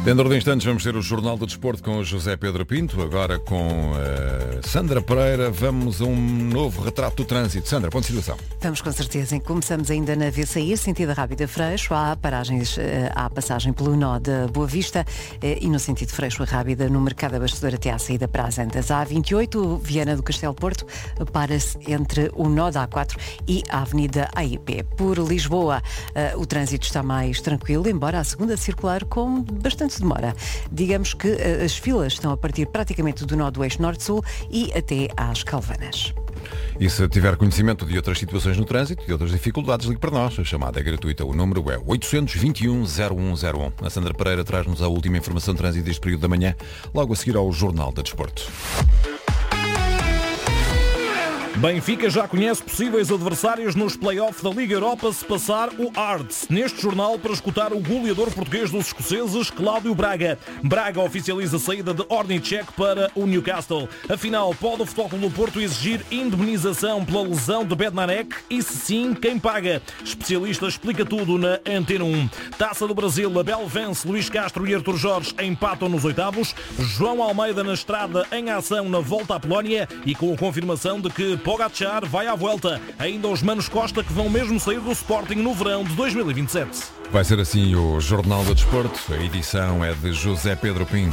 Dentro de instantes vamos ter o Jornal do Desporto com o José Pedro Pinto, agora com Sandra Pereira. Vamos a um novo retrato do trânsito. Sandra, ponto de situação. Vamos com certeza. Começamos ainda na VCI, sentido Rábida Freixo. Há paragens, há passagem pelo nó da Boa Vista e no sentido Freixo a Rábida, no Mercado Abastecedor até à saída para as Antas. A A28, Viana do Castelo Porto, para-se entre o nó da A4 e a Avenida AIP. Por Lisboa, o trânsito está mais tranquilo, embora a segunda circular com bastante demora. Digamos que as filas estão a partir praticamente do nó do eixo norte-sul e até às Calvanas. E se tiver conhecimento de outras situações no trânsito e outras dificuldades, ligue para nós. A chamada é gratuita. O número é 821-0101. A Sandra Pereira traz-nos a última informação de trânsito deste período da manhã, logo a seguir ao Jornal da Desporto. Benfica já conhece possíveis adversários nos play-offs da Liga Europa se passar o Hearts. Neste jornal, para escutar o goleador português dos escoceses, Cláudio Braga. Braga oficializa a saída de Ornicek para o Newcastle. Afinal, pode o Futebol Clube do Porto exigir indemnização pela lesão de Bednarek? E se sim, quem paga? Especialista explica tudo na Antena 1. Taça do Brasil, Abel vence, Luís Castro e Artur Jorge empatam nos oitavos. João Almeida na estrada em ação na volta à Polónia e com a confirmação de que Pogacar vai à volta. Ainda os Manos Costa que vão mesmo sair do Sporting no verão de 2027. Vai ser assim o Jornal do Desporto. A edição é de José Pedro Pinto.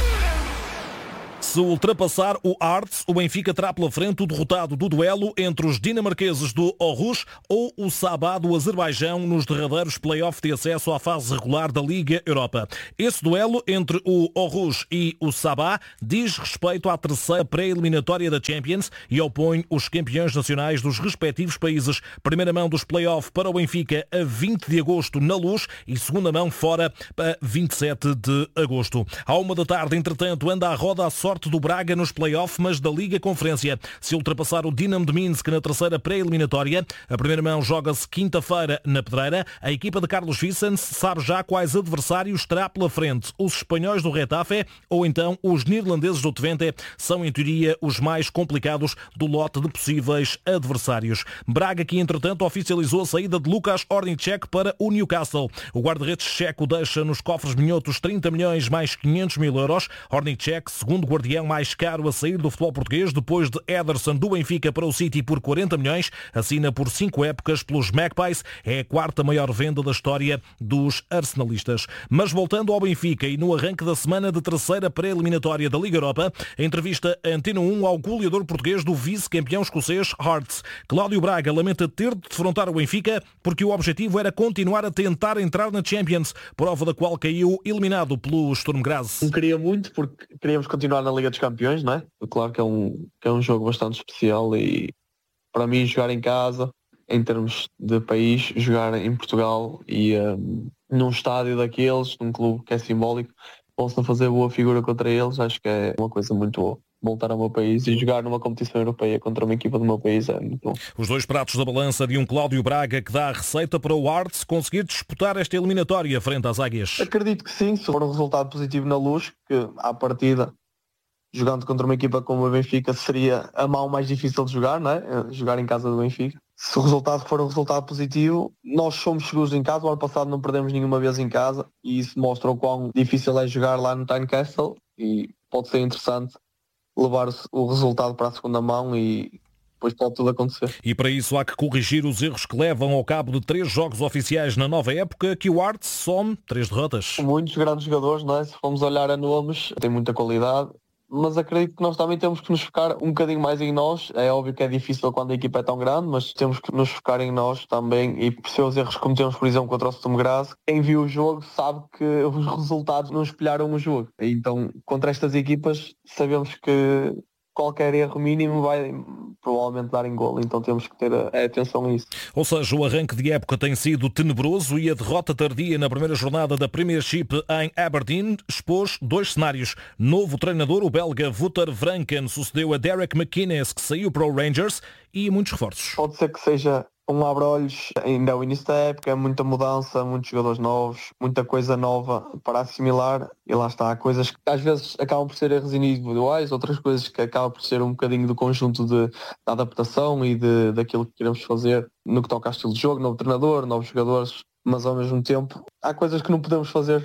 Se ultrapassar o Hearts, o Benfica terá pela frente o derrotado do duelo entre os dinamarqueses do Aarhus ou o Sabah do Azerbaijão nos derradeiros play-off de acesso à fase regular da Liga Europa. Esse duelo entre o Aarhus e o Sabah diz respeito à terceira pré-eliminatória da Champions e opõe os campeões nacionais dos respectivos países. Primeira mão dos play-off para o Benfica a 20 de agosto na Luz e segunda mão fora a 27 de agosto. À 1 da tarde, entretanto, anda à roda a sorte do Braga nos play-off, mas da Liga Conferência. Se ultrapassar o Dinamo de Minsk na terceira pré-eliminatória, a primeira mão joga-se quinta-feira na Pedreira. A equipa de Carlos Vicens sabe já quais adversários terá pela frente. Os espanhóis do Retafe ou então os neerlandeses do Twente são, em teoria, os mais complicados do lote de possíveis adversários. Braga, que entretanto oficializou a saída de Lukas Ornicek para o Newcastle. O guarda-redes checo deixa nos cofres minhotos 30 milhões mais 500 mil euros. Ornicek, segundo guardião mais caro a sair do futebol português, depois de Ederson do Benfica para o City por 40 milhões, assina por 5 épocas pelos Magpies, é a quarta maior venda da história dos arsenalistas. Mas voltando ao Benfica e no arranque da semana de terceira pré-eliminatória da Liga Europa, a entrevista Antena 1 ao goleador português do vice-campeão escocês Hearts. Cláudio Braga lamenta ter de defrontar o Benfica porque o objetivo era continuar a tentar entrar na Champions, prova da qual caiu eliminado pelo Sturm Graz. Não queria muito porque queríamos continuar na Liga dos Campeões, não é? Claro que é um jogo bastante especial e para mim jogar em casa, em termos de país, jogar em Portugal e num estádio daqueles, num clube que é simbólico, posso fazer boa figura contra eles, acho que é uma coisa muito boa. Voltar ao meu país e jogar numa competição europeia contra uma equipa do meu país é muito bom. Os dois pratos da balança de um Cláudio Braga que dá a receita para o Hearts conseguir disputar esta eliminatória frente às Águias. Acredito que sim, se for um resultado positivo na Luz, que à partida, jogando contra uma equipa como o Benfica, seria a mão mais difícil de jogar, não é? Jogar em casa do Benfica. Se o resultado for um resultado positivo, nós somos seguros em casa. O ano passado não perdemos nenhuma vez em casa e isso mostra o quão difícil é jogar lá no Tynecastle e pode ser interessante levar o resultado para a segunda mão e depois pode tudo acontecer. E para isso há que corrigir os erros que levam ao cabo de 3 jogos oficiais na nova época, que o Hearts some 3 derrotas. Muitos grandes jogadores, não é? Se formos olhar a nomes, tem muita qualidade, mas acredito que nós também temos que nos focar um bocadinho mais em nós. É óbvio que é difícil quando a equipa é tão grande, mas temos que nos focar em nós também e perceber os erros que cometemos, por exemplo, contra o Sturm Graz. Quem viu o jogo sabe que os resultados não espelharam o jogo. Então, contra estas equipas, sabemos que qualquer erro mínimo vai provavelmente dar em golo, então temos que ter atenção a isso. Ou seja, o arranque de época tem sido tenebroso e a derrota tardia na primeira jornada da Premiership em Aberdeen expôs 2 cenários. Novo treinador, o belga Wouter Vranken, sucedeu a Derek McInnes, que saiu para o Rangers, e muitos reforços. Pode ser que seja um abre-olhos, ainda é o início da época, muita mudança, muitos jogadores novos, muita coisa nova para assimilar e lá está, há coisas que às vezes acabam por ser erros individuais, outras coisas que acabam por ser um bocadinho do conjunto de adaptação e daquilo que queremos fazer no que toca ao estilo de jogo, novo treinador, novos jogadores, mas ao mesmo tempo há coisas que não podemos fazer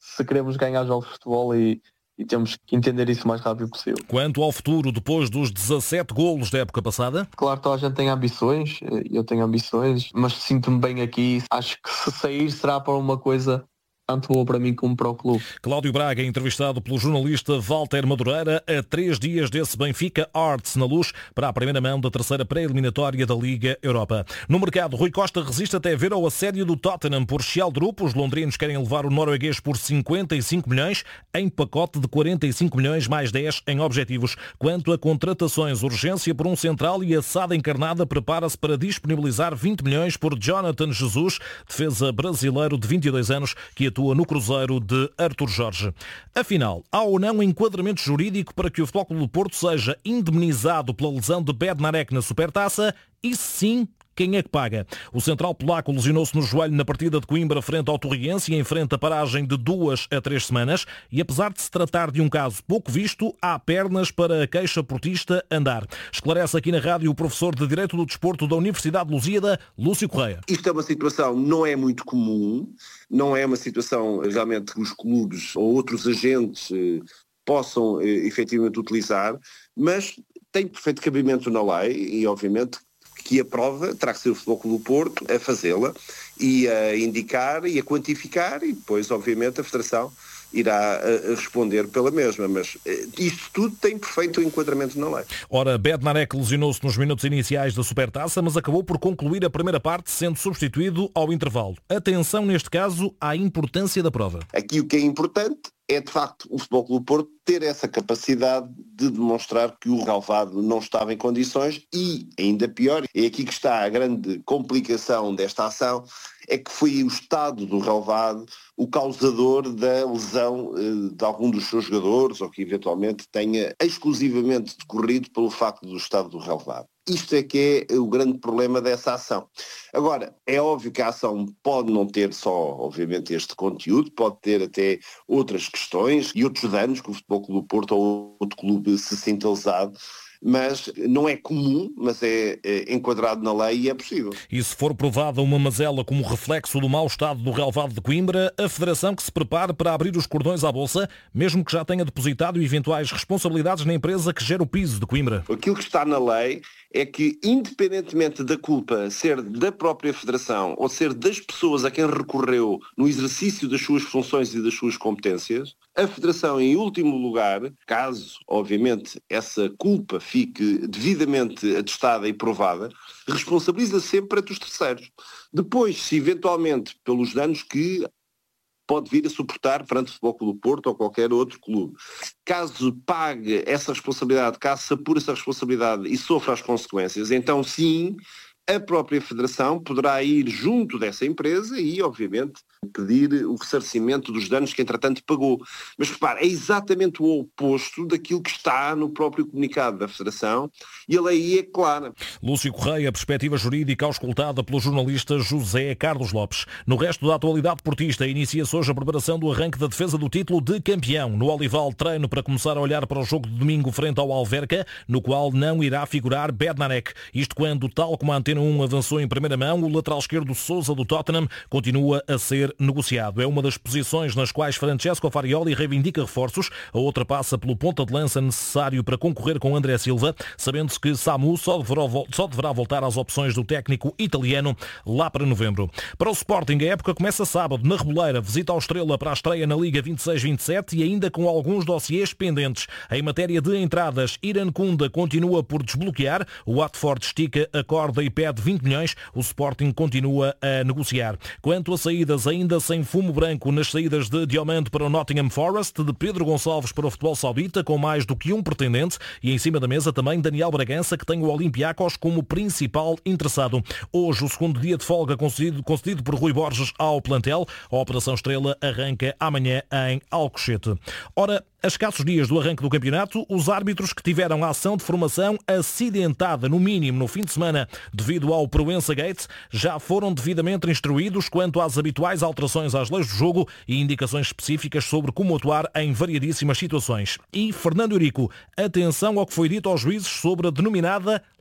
se queremos ganhar jogos de futebol e temos que entender isso o mais rápido possível. Quanto ao futuro, depois dos 17 golos da época passada? Claro, toda a gente tem ambições, eu tenho ambições, mas sinto-me bem aqui. Acho que se sair será para uma coisa tanto boa para mim como para o clube. Cláudio Braga, entrevistado pelo jornalista Walter Madureira, a 3 dias desse Benfica Arts na Luz para a primeira mão da terceira pré-eliminatória da Liga Europa. No mercado, Rui Costa resiste até ver ao assédio do Tottenham por Schjelderup. Os londrinos querem levar o norueguês por 55 milhões em pacote de 45 milhões mais 10 em objetivos. Quanto a contratações, urgência por um central e a SAD encarnada prepara-se para disponibilizar 20 milhões por Jonathan Jesus, defesa brasileiro de 22 anos que atua no Cruzeiro de Artur Jorge. Afinal, há ou não enquadramento jurídico para que o Futebol Clube do Porto seja indemnizado pela lesão de Bednarek na Supertaça? E sim, quem é que paga? O central polaco lesionou-se no joelho na partida de Coimbra frente ao Torriense e enfrenta a paragem de 2 a 3 semanas e apesar de se tratar de um caso pouco visto, há pernas para a queixa portista andar. Esclarece aqui na rádio o professor de Direito do Desporto da Universidade de Lusíada, Lúcio Correia. Isto é uma situação não é muito comum, não é uma situação realmente que os clubes ou outros agentes possam efetivamente utilizar, mas tem perfeito cabimento na lei e obviamente que a prova terá que ser o Futebol Clube do Porto a fazê-la e a indicar e a quantificar e depois, obviamente, a Federação irá responder pela mesma, mas isto tudo tem perfeito enquadramento na lei. Ora, Bednarek lesionou-se nos minutos iniciais da Supertaça, mas acabou por concluir a primeira parte, sendo substituído ao intervalo. Atenção, neste caso, à importância da prova. Aqui o que é importante é, de facto, o Futebol Clube do Porto ter essa capacidade de demonstrar que o relvado não estava em condições e, ainda pior, é aqui que está a grande complicação desta ação, é que foi o estado do relvado o causador da lesão de algum dos seus jogadores ou que eventualmente tenha exclusivamente decorrido pelo facto do estado do relvado. Isto é que é o grande problema dessa ação. Agora, é óbvio que a ação pode não ter só, obviamente, este conteúdo, pode ter até outras questões e outros danos que o Futebol Clube do Porto ou outro clube se sinta lesado, mas não é comum, mas é enquadrado na lei e é possível. E se for provada uma mazela como reflexo do mau estado do relvado de Coimbra, a Federação que se prepare para abrir os cordões à bolsa, mesmo que já tenha depositado eventuais responsabilidades na empresa que gera o piso de Coimbra. Aquilo que está na lei é que, independentemente da culpa ser da própria Federação ou ser das pessoas a quem recorreu no exercício das suas funções e das suas competências, a Federação, em último lugar, caso, obviamente, essa culpa fique devidamente atestada e provada, responsabiliza sempre perante os terceiros. Depois, se eventualmente, pelos danos que pode vir a suportar perante o Futebol Clube do Porto ou qualquer outro clube, caso pague essa responsabilidade, caso se apure essa responsabilidade e sofra as consequências, então sim, a própria Federação poderá ir junto dessa empresa e, obviamente, pedir o ressarcimento dos danos que, entretanto, pagou. Mas, repare, é exatamente o oposto daquilo que está no próprio comunicado da Federação e a lei é clara. Lúcio Correia, perspectiva jurídica auscultada pelo jornalista José Carlos Lopes. No resto da atualidade portista, inicia-se hoje a preparação do arranque da defesa do título de campeão. No Olival, treino para começar a olhar para o jogo de domingo frente ao Alverca, no qual não irá figurar Bednarek. Isto quando, tal como a Antena 1 avançou em primeira mão, o lateral esquerdo Sousa do Tottenham continua a ser negociado. É uma das posições nas quais Francesco Farioli reivindica reforços. A outra passa pelo ponta de lança necessário para concorrer com André Silva, sabendo-se que Samu só deverá voltar às opções do técnico italiano lá para novembro. Para o Sporting, a época começa sábado na Reboleira, visita ao Estrela para a estreia na Liga 26-27 e ainda com alguns dossiês pendentes. Em matéria de entradas, Iran Kunda continua por desbloquear, o Watford estica a corda e pede 20 milhões, o Sporting continua a negociar. Quanto a saídas, ainda sem fumo branco nas saídas de Diomande para o Nottingham Forest, de Pedro Gonçalves para o futebol saudita, com mais do que um pretendente, e em cima da mesa também Daniel Bragança, que tem o Olympiacos como principal interessado. Hoje, o segundo dia de folga concedido por Rui Borges ao plantel. A Operação Estrela arranca amanhã em Alcochete. Ora, a escassos dias do arranque do campeonato, os árbitros que tiveram a ação de formação acidentada, no mínimo no fim de semana, devido ao Proença Gate, já foram devidamente instruídos quanto às habituais alterações às leis do jogo e indicações específicas sobre como atuar em variadíssimas situações. E, Fernando Eurico, atenção ao que foi dito aos juízes sobre a denominada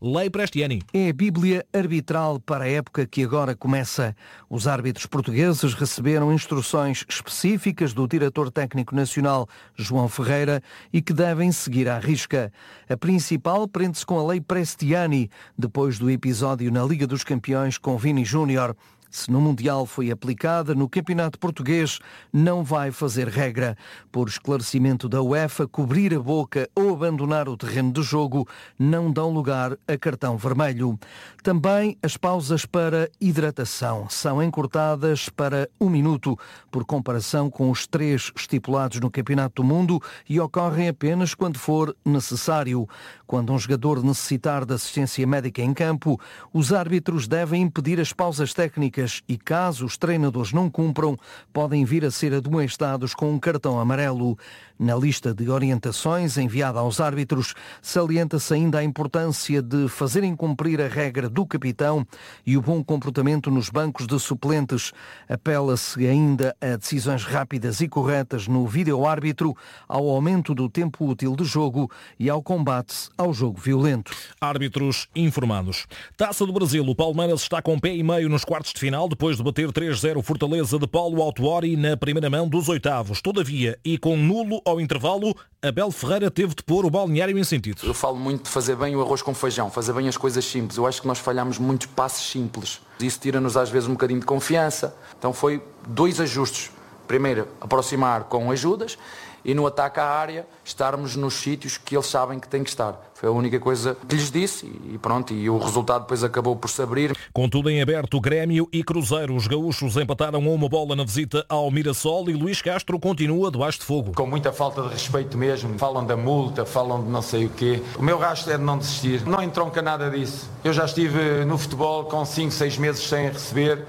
Lei Prestiani. É a Bíblia arbitral para a época que agora começa. Os árbitros portugueses receberam instruções específicas do diretor técnico nacional, João Ferreira, e que devem seguir à risca. A principal prende-se com a Lei Prestiani, depois do episódio na Liga dos Campeões com Vini Júnior. Se no Mundial foi aplicada, no Campeonato Português não vai fazer regra. Por esclarecimento da UEFA, cobrir a boca ou abandonar o terreno de jogo não dão lugar a cartão vermelho. Também as pausas para hidratação são encurtadas para 1 minuto, por comparação com os 3 estipulados no Campeonato do Mundo, e ocorrem apenas quando for necessário. Quando um jogador necessitar de assistência médica em campo, os árbitros devem impedir as pausas técnicas e, caso os treinadores não cumpram, podem vir a ser admoestados com um cartão amarelo. Na lista de orientações enviada aos árbitros, salienta-se ainda a importância de fazerem cumprir a regra do capitão e o bom comportamento nos bancos de suplentes. Apela-se ainda a decisões rápidas e corretas no vídeo-árbitro, ao aumento do tempo útil de jogo e ao combate ao jogo violento. Árbitros informados. Taça do Brasil. O Palmeiras está com pé e meio nos quartos de final, depois de bater 3-0 o Fortaleza de Paulo Autuori na primeira mão dos oitavos. Todavia, e com nulo ao intervalo, Abel Ferreira teve de pôr o balneário em sentido. Eu falo muito de fazer bem o arroz com feijão, fazer bem as coisas simples. Eu acho que nós falhamos muitos passos simples. Isso tira-nos às vezes um bocadinho de confiança. Então foi 2 ajustes. Primeiro, aproximar com ajudas, e no ataque à área, estarmos nos sítios que eles sabem que têm que estar. Foi a única coisa que lhes disse e pronto, e o resultado depois acabou por se abrir. Contudo, em aberto, Grêmio e Cruzeiro. Os gaúchos empataram a 1 bola na visita ao Mirassol e Luís Castro continua debaixo de fogo. Com muita falta de respeito mesmo, falam da multa, falam de não sei o quê. O meu rastro é de não desistir, não entronca nada disso. Eu já estive no futebol com 5, 6 meses sem receber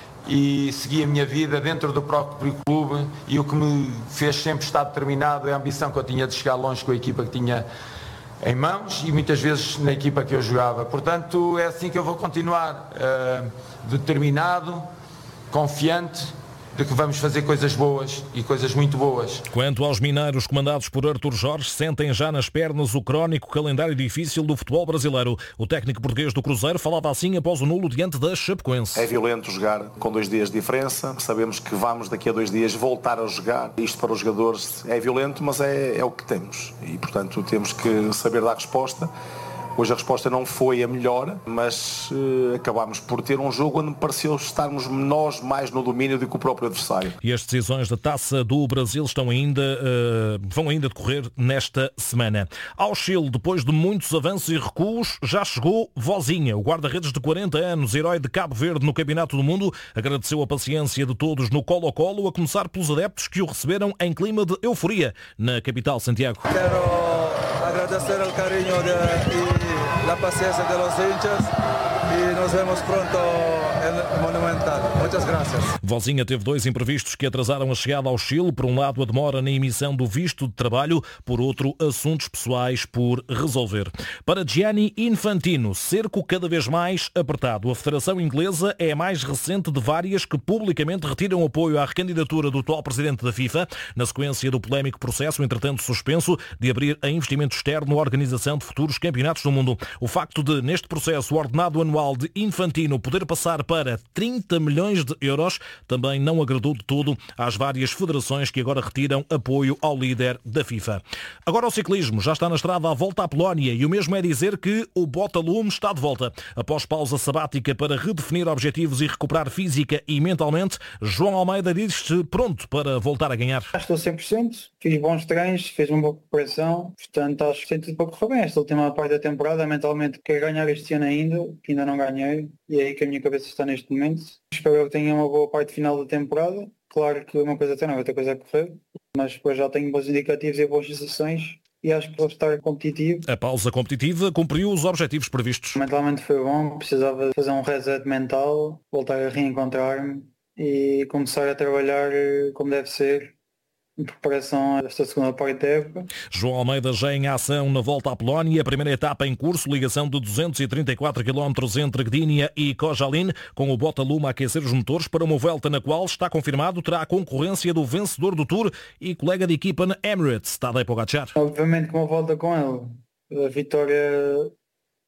e segui a minha vida dentro do próprio clube, e o que me fez sempre estar determinado é a ambição que eu tinha de chegar longe com a equipa que tinha em mãos e muitas vezes na equipa que eu jogava. Portanto, é assim que eu vou continuar, determinado, confiante de que vamos fazer coisas boas e coisas muito boas. Quanto aos mineiros comandados por Artur Jorge, sentem já nas pernas o crónico calendário difícil do futebol brasileiro. O técnico português do Cruzeiro falava assim após o nulo diante da Chapecoense. É violento jogar com 2 dias de diferença. Sabemos que vamos daqui a 2 dias voltar a jogar. Isto para os jogadores é violento, mas é o que temos. E, portanto, temos que saber dar resposta. Hoje a resposta não foi a melhor, mas acabámos por ter um jogo onde me pareceu estarmos nós mais no domínio do que o próprio adversário. E as decisões da Taça do Brasil vão ainda decorrer nesta semana. Ao Chile, depois de muitos avanços e recuos, já chegou Vozinha. O guarda-redes de 40 anos, herói de Cabo Verde no Campeonato do Mundo, agradeceu a paciência de todos no Colo-Colo, a começar pelos adeptos que o receberam em clima de euforia na capital, Santiago. Quero agradecer o carinho e a paciência dos hinchas e nos vemos pronto no Monumental. Muitas graças. Vozinha teve 2 imprevistos que atrasaram a chegada ao Chile. Por um lado, a demora na emissão do visto de trabalho. Por outro, assuntos pessoais por resolver. Para Gianni Infantino, cerco cada vez mais apertado. A Federação Inglesa é a mais recente de várias que publicamente retiram apoio à recandidatura do atual presidente da FIFA, na sequência do polémico processo, entretanto suspenso, de abrir a investimento externo a organização de futuros campeonatos do mundo. O facto de, neste processo, o ordenado anual de Infantino poder passar para 30 milhões de euros também não agradou de todo às várias federações que agora retiram apoio ao líder da FIFA. Agora o ciclismo já está na estrada à volta à Polónia e o mesmo é dizer que o Botalume está de volta. Após pausa sabática para redefinir objetivos e recuperar física e mentalmente, João Almeida diz-se pronto para voltar a ganhar. Estou 100%, fiz bons treinos, fiz uma boa preparação, portanto acho que tem tudo para correr bem. Esta última parte da temporada, mentalmente quero ganhar este ano ainda, que ainda não ganhei, e é aí que a minha cabeça está neste momento. Espero que tenha uma boa parte final da temporada. Claro que uma coisa é treinar, outra coisa é correr, mas depois já tenho bons indicativos e boas sensações e acho que vou estar competitivo. A pausa competitiva cumpriu os objetivos previstos. Mentalmente foi bom, precisava fazer um reset mental, voltar a reencontrar-me e começar a trabalhar como deve ser em preparação a esta segunda parte da época. João Almeida já em ação na volta à Polónia, a primeira etapa em curso, ligação de 234 km entre Gdynia e Koszalin, com o Botalume a aquecer os motores para uma volta na qual, está confirmado, terá a concorrência do vencedor do Tour e colega de equipa na Emirates, Tadej Pogačar. Obviamente que uma volta com ele, a vitória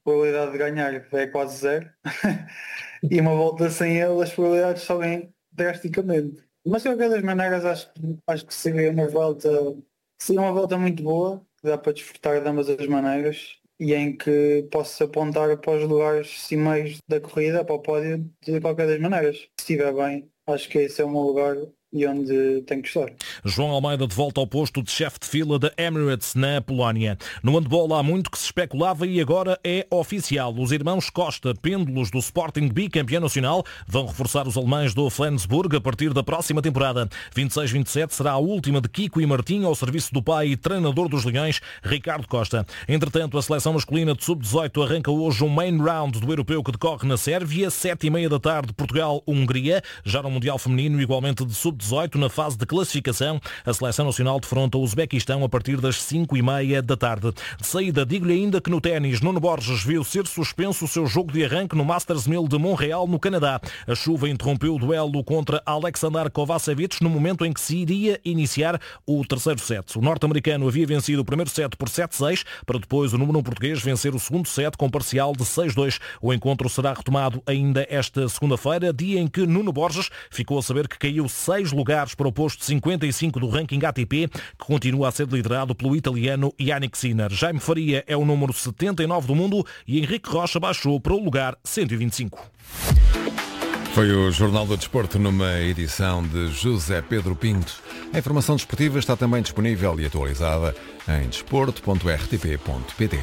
probabilidade de ganhar é quase zero. E uma volta sem ele, as probabilidades sobem drasticamente. Mas de qualquer das maneiras acho que seria uma volta muito boa, que dá para desfrutar de ambas as maneiras e em que posso apontar para os lugares cimeiros da corrida, para o pódio, de qualquer das maneiras. Se estiver bem, acho que esse é o meu lugar e onde tem que estar. João Almeida de volta ao posto de chefe de fila da Emirates na Polónia. No handball há muito que se especulava e agora é oficial. Os irmãos Costa, pêndulos do Sporting bicampeão nacional, vão reforçar os alemães do Flensburg a partir da próxima temporada. 26-27 será a última de Kiko e Martim ao serviço do pai e treinador dos Leões, Ricardo Costa. Entretanto, a seleção masculina de sub-18 arranca hoje um main round do europeu que decorre na Sérvia, 7h30 da tarde, Portugal-Hungria. Já no Mundial Feminino, igualmente de sub-18, na fase de classificação, a seleção nacional defronta o Uzbequistão a partir das 5h30 da tarde. De saída, digo-lhe ainda que no ténis, Nuno Borges viu ser suspenso o seu jogo de arranque no Masters 1000 de Montreal, no Canadá. A chuva interrompeu o duelo contra Alexander Kovacevic no momento em que se iria iniciar o terceiro set. O norte-americano havia vencido o primeiro set por 7-6, para depois o número 1 português vencer o segundo set com parcial de 6-2. O encontro será retomado ainda esta segunda-feira, dia em que Nuno Borges ficou a saber que caiu 6 lugares para o posto 55 do ranking ATP, que continua a ser liderado pelo italiano Yannick Sinner. Jaime Faria é o número 79 do mundo e Henrique Rocha baixou para o lugar 125. Foi o Jornal do Desporto numa edição de José Pedro Pinto. A informação desportiva está também disponível e atualizada em desporto.rtp.pt.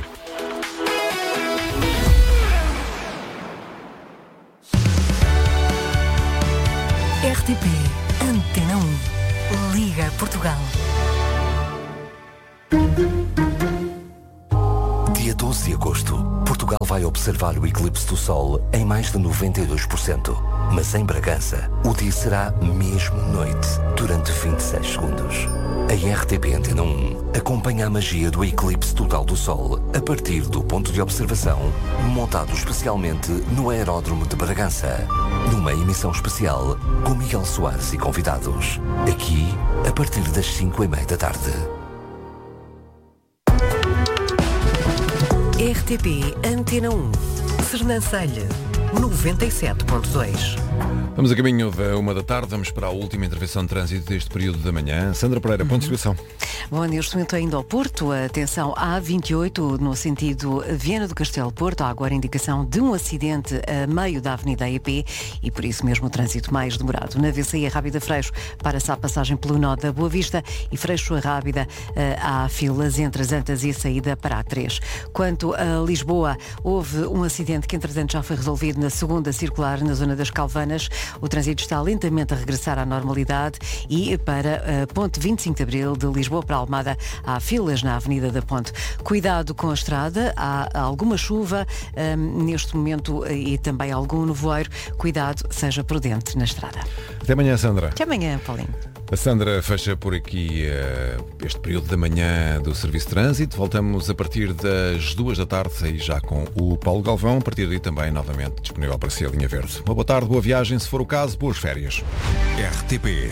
RTP Antena 1, Liga Portugal. Dia 12 de agosto, Portugal vai observar o eclipse do Sol em mais de 92%. Mas em Bragança, o dia será mesmo noite, durante 26 segundos. A RTP Antena 1 acompanha a magia do eclipse total do Sol a partir do ponto de observação montado especialmente no Aeródromo de Bragança, numa emissão especial com Miguel Soares e convidados. Aqui, a partir das 5h30 da tarde. RTP Antena 1, Sernancelho, 97.2. Vamos a caminho da 1 da tarde, vamos para a última intervenção de trânsito deste período da manhã. Sandra Pereira, ponto de situação. Bom, neste momento ainda ao Porto, atenção, A28 no sentido Viana do Castelo Porto, há agora indicação de um acidente a meio da Avenida EP e por isso mesmo o trânsito mais demorado. Na VCI Rábida Freixo, para-se a passagem pelo nó da Boa Vista e Freixo Rábida há filas entre as Antas e a saída para a A3. Quanto a Lisboa, houve um acidente que entretanto já foi resolvido na segunda circular na zona das Calvanas. O trânsito está lentamente a regressar à normalidade e para ponte 25 de Abril de Lisboa para Almada há filas na Avenida da Ponte. Cuidado com a estrada, há alguma chuva neste momento e também algum nevoeiro. Cuidado, seja prudente na estrada. Até amanhã, Sandra. Até amanhã, Paulinho. A Sandra fecha por aqui este período da manhã do Serviço de Trânsito. Voltamos a partir das 2 da tarde, aí já com o Paulo Galvão. A partir daí também novamente disponível para si a linha verde. Uma boa tarde, boa viagem, se for o caso, boas férias. RTP